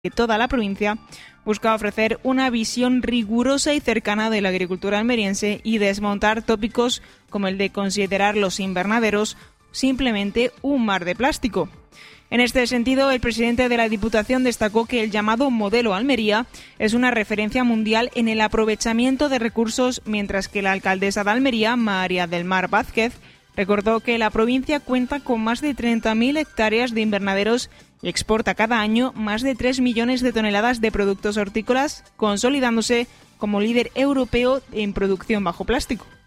de toda la provincia, busca ofrecer una visión rigurosa y cercana de la agricultura almeriense y desmontar tópicos como el de considerar los invernaderos simplemente un mar de plástico. En este sentido, el presidente de la Diputación destacó que el llamado Modelo Almería es una referencia mundial en el aprovechamiento de recursos, mientras que la alcaldesa de Almería, María del Mar Vázquez, recordó que la provincia cuenta con más de 30.000 hectáreas de invernaderos y exporta cada año más de 3 millones de toneladas de productos hortícolas, consolidándose como líder europeo en producción bajo plástico.